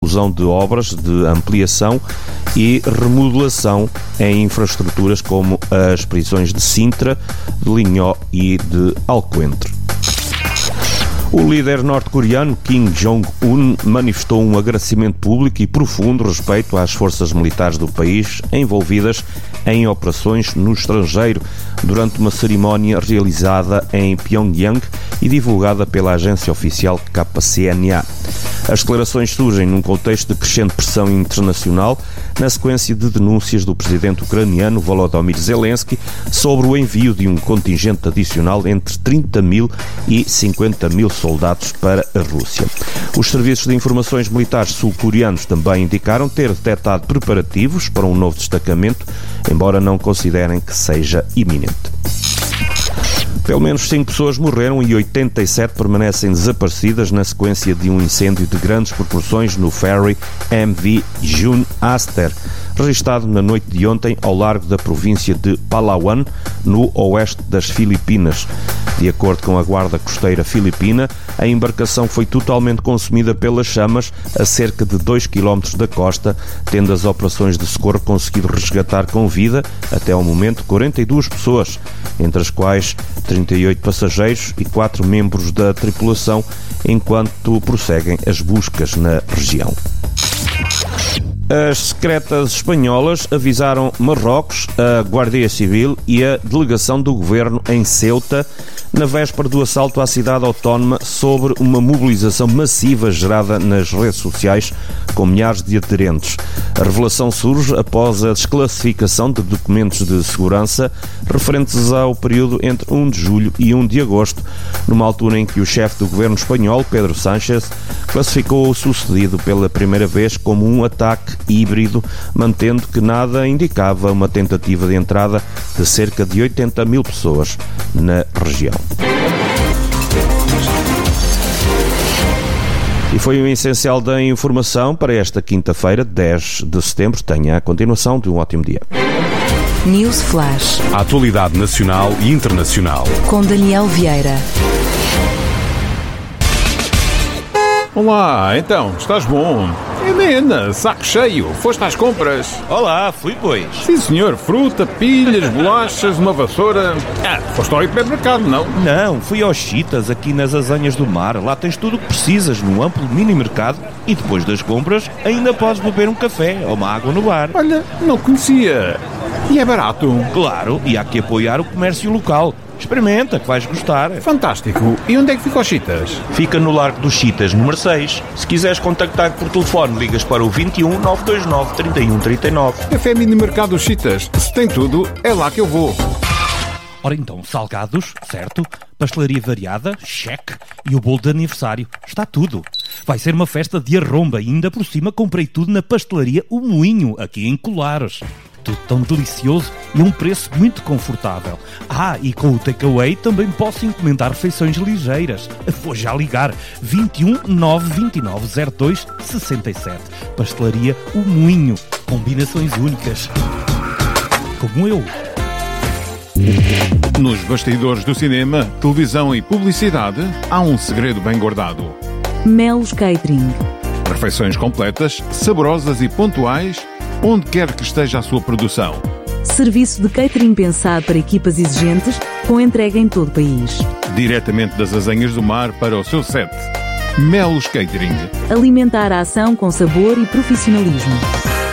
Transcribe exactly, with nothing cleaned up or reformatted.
conclusão de obras de ampliação e remodelação em infraestruturas como as prisões de Sintra, de Linhó e de Alcoentre. O líder norte-coreano Kim Jong-un manifestou um agradecimento público e profundo respeito às forças militares do país envolvidas em operações no estrangeiro durante uma cerimónia realizada em Pyongyang e divulgada pela agência oficial K C N A. As declarações surgem num contexto de crescente pressão internacional na sequência de denúncias do presidente ucraniano Volodymyr Zelensky sobre o envio de um contingente adicional entre trinta mil e cinquenta mil soldados para a Rússia. Os serviços de informações militares sul-coreanos também indicaram ter detectado preparativos para um novo destacamento, embora não considerem que seja iminente. Pelo menos cinco pessoas morreram e oitenta e sete permanecem desaparecidas na sequência de um incêndio de grandes proporções no ferry M V June Aster, registado na noite de ontem ao largo da província de Palawan, no oeste das Filipinas. De acordo com a Guarda Costeira Filipina, a embarcação foi totalmente consumida pelas chamas a cerca de dois quilómetros da costa, tendo as operações de socorro conseguido resgatar com vida, até ao momento, quarenta e duas pessoas, entre as quais trinta e oito passageiros e quatro membros da tripulação, enquanto prosseguem as buscas na região. As secretas espanholas avisaram Marrocos, a Guardia Civil e a delegação do governo em Ceuta na véspera do assalto à cidade autónoma sobre uma mobilização massiva gerada nas redes sociais com milhares de aderentes. A revelação surge após a desclassificação de documentos de segurança referentes ao período entre primeiro de julho e primeiro de agosto, numa altura em que o chefe do governo espanhol, Pedro Sánchez, classificou o sucedido pela primeira vez como um ataque híbrido, mantendo que nada indicava uma tentativa de entrada de cerca de oitenta mil pessoas na região. E foi o essencial da informação para esta quinta-feira, dez de setembro. Tenha a continuação de um ótimo dia. News Flash. A atualidade nacional e internacional. Com Daniel Vieira. Olá, então, estás bom? Helena, saco cheio, foste às compras? Olá, fui pois. Sim senhor, fruta, pilhas, bolachas, uma vassoura. Ah, foste ao hipermercado, não? Não, fui aos Chitas, aqui nas Azanhas do Mar. Lá tens tudo o que precisas num amplo mini-mercado e depois das compras ainda podes beber um café ou uma água no bar. Olha, não conhecia. E é barato? Claro, e há que apoiar o comércio local. Experimenta, que vais gostar. Fantástico. E onde é que fica os Chitas? Fica no Largo dos Chitas, número seis. Se quiseres contactar por telefone, ligas para o vinte e um, nove dois nove, trinta e um, trinta e nove. Café Mini Mercado dos Chitas. Se tem tudo, é lá que eu vou. Ora então, salgados, certo? Pastelaria variada, cheque. E o bolo de aniversário, está tudo. Vai ser uma festa de arromba e ainda por cima comprei tudo na pastelaria O Moinho, aqui em Colares. Tudo tão delicioso e a um preço muito confortável. Ah, e com o takeaway também posso encomendar refeições ligeiras. Vou já ligar. vinte e um, nove vinte e nove, zero dois, sessenta e sete. Pastelaria O Moinho. Combinações únicas. Como eu. Nos bastidores do cinema, televisão e publicidade, há um segredo bem guardado. Melos Catering. Refeições completas, saborosas e pontuais, onde quer que esteja a sua produção. Serviço de catering pensado para equipas exigentes, com entrega em todo o país. Diretamente das Azanhas do Mar para o seu set. Melos Catering. Alimentar a ação com sabor e profissionalismo.